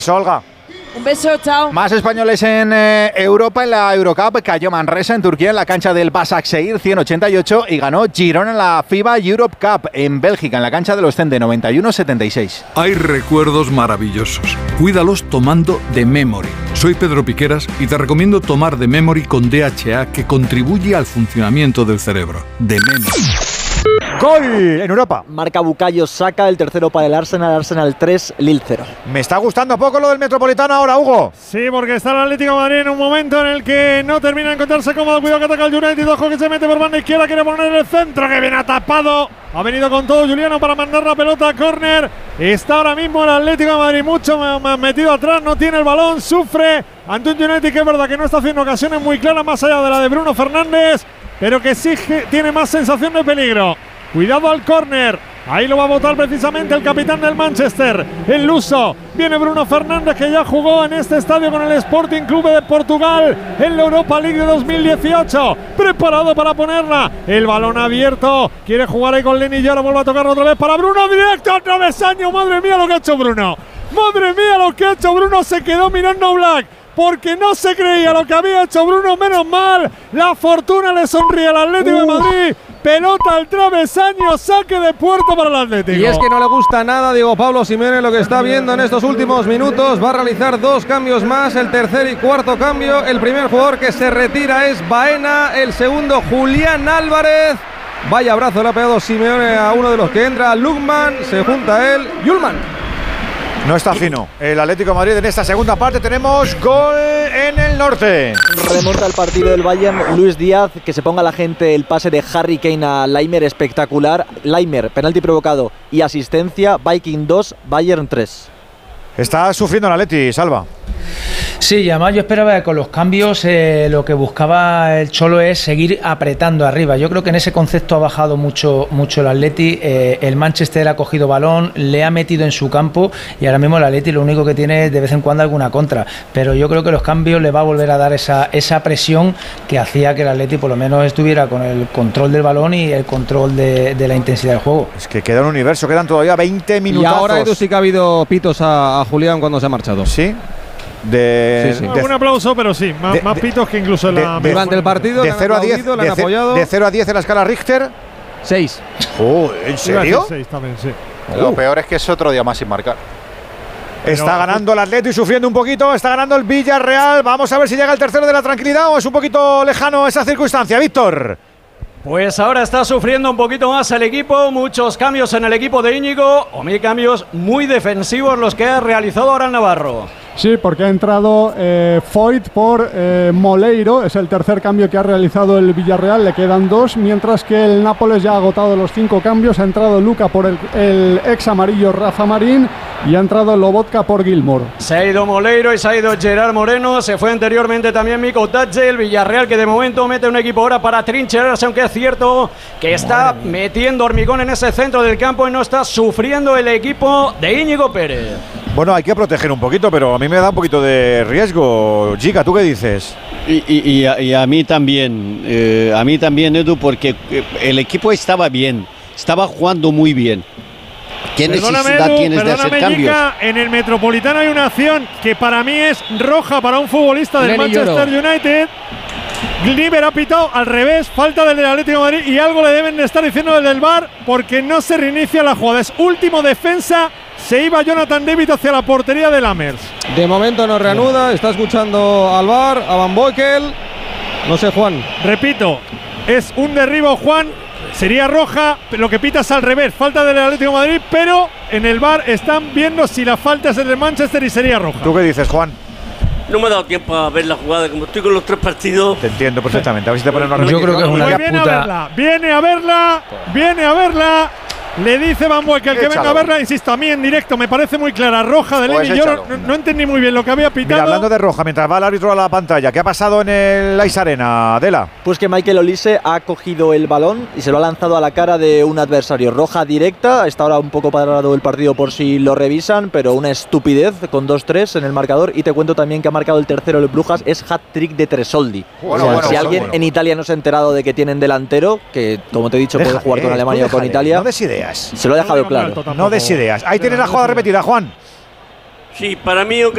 Olga. Un beso, chao. Más españoles en Europa. En la Eurocup cayó Manresa en Turquía en la cancha del Başakşehir 188 y ganó Girona en la FIBA Europe Cup en Bélgica en la cancha de los Cende 91-76. Hay recuerdos maravillosos. Cuídalos tomando The Memory. Soy Pedro Piqueras y te recomiendo tomar The Memory con DHA, que contribuye al funcionamiento del cerebro. The Memory. ¡Gol en Europa! Marca Bukayo Saka, el tercero para el Arsenal 3, Lille 0. Me está gustando poco lo del Metropolitano ahora, Hugo. Sí, porque está el Atlético de Madrid en un momento en el que no termina de encontrarse cómodo. Cuidado que ataca el United, ojo que se mete por banda izquierda, quiere poner el centro, que viene tapado. Ha venido con todo Juliano para mandar la pelota a córner. Está ahora mismo el Atlético de Madrid mucho más metido atrás, no tiene el balón, sufre ante un United que es verdad que no está haciendo ocasiones muy claras más allá de la de Bruno Fernández, pero que sí tiene más sensación de peligro. Cuidado al córner. Ahí lo va a botar precisamente el capitán del Manchester, el luso. Viene Bruno Fernández, que ya jugó en este estadio con el Sporting Club de Portugal en la Europa League de 2018. Preparado para ponerla. El balón abierto. Quiere jugar ahí con Lenny y ahora vuelve a tocarlo otra vez para Bruno. Directo al travesaño. Madre mía lo que ha hecho Bruno. Madre mía lo que ha hecho Bruno. Se quedó mirando a Black, porque no se creía lo que había hecho Bruno. Menos mal. La fortuna le sonríe al Atlético de Madrid. Pelota al travesaño, saque de puerto para el Atlético. Y es que no le gusta nada Diego Pablo Simeone lo que está viendo en estos últimos minutos. Va a realizar 2 cambios más, el tercer y cuarto cambio. El primer jugador que se retira es Baena, el segundo Julián Álvarez. Vaya abrazo le ha pegado Simeone a uno de los que entra, Lukman, se junta a él, Yulman. No está fino el Atlético de Madrid en esta segunda parte. Tenemos gol en el norte. Remonta el partido del Bayern Luis Díaz, que se ponga la gente el pase de Harry Kane a Laimer, espectacular. Laimer, penalti provocado y asistencia. Viking 2, Bayern 3. Está sufriendo el Atleti, Salva. Sí, y además yo esperaba que con los cambios lo que buscaba el Cholo es seguir apretando arriba. Yo creo que en ese concepto ha bajado mucho el Atleti. El Manchester ha cogido balón, le ha metido en su campo y ahora mismo el Atleti lo único que tiene es de vez en cuando alguna contra. Pero yo creo que los cambios le va a volver a dar esa presión que hacía que el Atleti por lo menos estuviera con el control del balón y el control de la intensidad del juego. Es que queda un universo, quedan todavía 20 minutos. Y ahora Edu sí que ha habido pitos a Julián cuando se ha marchado. Sí. Un aplauso, pero sí, más pitos que incluso en la durante el partido. De 0 a 10, le han apoyado. De 0 a 10 en la escala Richter. 6. ¿En serio? 6 también, sí. Lo peor es que es otro día más sin marcar. Está ganando el Atleti y sufriendo un poquito. Está ganando el Villarreal. Vamos a ver si llega el tercero de la tranquilidad o es un poquito lejano esa circunstancia. Víctor. Pues ahora está sufriendo un poquito más el equipo, muchos cambios en el equipo de Íñigo, o mil cambios muy defensivos los que ha realizado ahora el Navarro. Sí, porque ha entrado Foyt por Moleiro, es el tercer cambio que ha realizado el Villarreal, le quedan 2, mientras que el Nápoles ya ha agotado los 5 cambios, ha entrado Luca por el ex amarillo Rafa Marín y ha entrado Lobotka por Gilmour. Se ha ido Moleiro y se ha ido Gerard Moreno, se fue anteriormente también Miko Tatze, el Villarreal que de momento mete un equipo ahora para trincherarse, aunque es cierto que está metiendo hormigón en ese centro del campo y no está sufriendo el equipo de Íñigo Pérez. Bueno, hay que proteger un poquito, pero a mí me da un poquito de riesgo. Giga, ¿tú qué dices? Y a mí también, Edu, porque el equipo estaba bien, estaba jugando muy bien. ¿Qué necesidad tienes de hacer cambios? Giga, en el Metropolitano hay una acción que para mí es roja para un futbolista del Manchester United. Gliber ha pitado al revés, falta del Atlético de Madrid y algo le deben de estar diciendo desde el VAR porque no se reinicia la jugada. Es último defensa, se iba Jonathan David hacia la portería de Lammers. De momento no reanuda, está escuchando al VAR, a Van Boekel. No sé, Juan. Repito, es un derribo, Juan. Sería roja, lo que pita es al revés, falta del Atlético de Madrid, pero en el VAR están viendo si la falta es del Manchester y sería roja. ¿Tú qué dices, Juan? No me ha dado tiempo a ver la jugada, como estoy con los 3 partidos. Te entiendo perfectamente. A ver si te ponen una Yo creo que es una Viene a verla. Le dice Van Boekel que venga a verla. Insisto, a mí en directo me parece muy clara. Roja de Lenny. Yo no entendí muy bien lo que había pitado. Mira, hablando de roja, mientras va el árbitro a la pantalla, ¿qué ha pasado en el Ice Arena, Adela? Pues que Michael Olise ha cogido el balón y se lo ha lanzado a la cara de un adversario. Roja directa. Está ahora un poco parado el partido por si lo revisan, pero una estupidez con 2-3 en el marcador. Y te cuento también que ha marcado el tercero el Brujas. Es hat-trick de Tresoldi. Si alguien en Italia no se ha enterado de que tienen delantero, que como te he dicho puede jugar con Alemania o con Italia. No des ideas. Se lo ha dejado claro. No des ideas. Ahí tienes la jugada repetida, Juan. Sí, para mí